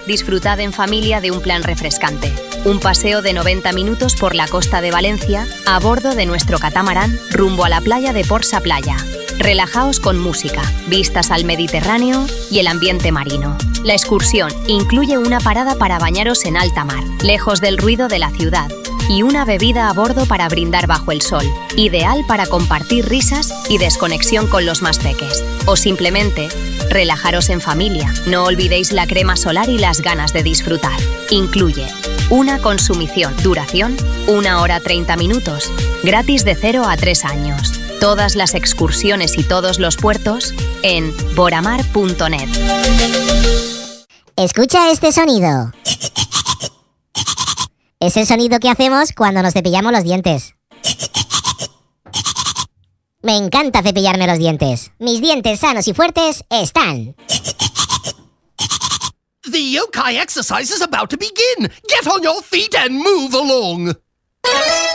Disfrutad en familia de un plan refrescante. Un paseo de 90 minutos por la costa de Valencia a bordo de nuestro catamarán rumbo a la playa de Porsa Playa. Relajaos con música, vistas al Mediterráneo y el ambiente marino. La excursión incluye una parada para bañaros en alta mar, lejos del ruido de la ciudad, y una bebida a bordo para brindar bajo el sol, ideal para compartir risas y desconexión con los más peques. O simplemente, relajaros en familia. No olvidéis la crema solar y las ganas de disfrutar. Incluye una consumición, duración, 1 hora 30 minutos, gratis de 0 a 3 años. Todas las excursiones y todos los puertos en boramar.net. Escucha este sonido. Es el sonido que hacemos cuando nos cepillamos los dientes. Me encanta cepillarme los dientes. Mis dientes sanos y fuertes están. The yokai exercise is about to begin. Get on your feet and move along.